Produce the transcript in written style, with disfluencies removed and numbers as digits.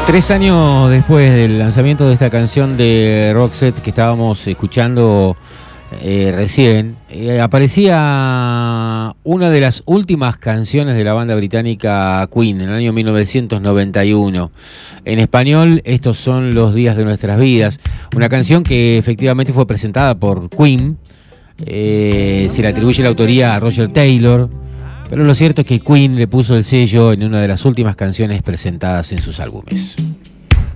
3 años después del lanzamiento de esta canción de Roxette que estábamos escuchando recién, aparecía una de las últimas canciones de la banda británica Queen en el año 1991. En español, estos son los días de nuestras vidas. Una canción que efectivamente fue presentada por Queen. Se le atribuye la autoría a Roger Taylor, pero lo cierto es que Queen le puso el sello en una de las últimas canciones presentadas en sus álbumes.